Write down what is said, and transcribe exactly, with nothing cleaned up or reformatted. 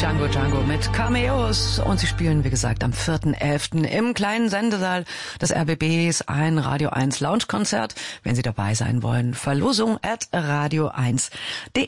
Django Django mit Cameos und sie spielen, wie gesagt, am vierten elften im kleinen Sendesaal des R B Bs ein Radio eins Lounge-Konzert. Wenn Sie dabei sein wollen, Verlosung at radio eins punkt de.